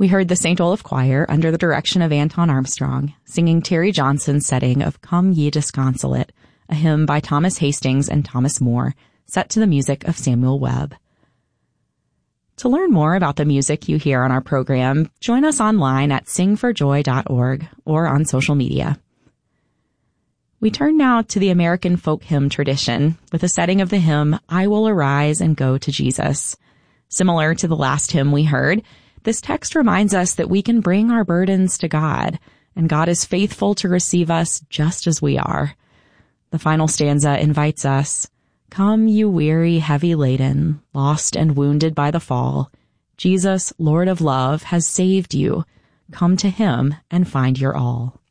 We heard the St. Olaf Choir under the direction of Anton Armstrong singing Terry Johnson's setting of Come Ye Disconsolate, a hymn by Thomas Hastings and Thomas Moore, set to the music of Samuel Webb. To learn more about the music you hear on our program, join us online at singforjoy.org or on social media. We turn now to the American folk hymn tradition with a setting of the hymn, I Will Arise and Go to Jesus. Similar to the last hymn we heard, this text reminds us that we can bring our burdens to God, and God is faithful to receive us just as we are. The final stanza invites us, Come, you weary, heavy laden, lost and wounded by the fall. Jesus, Lord of love, has saved you. Come to him and find your all.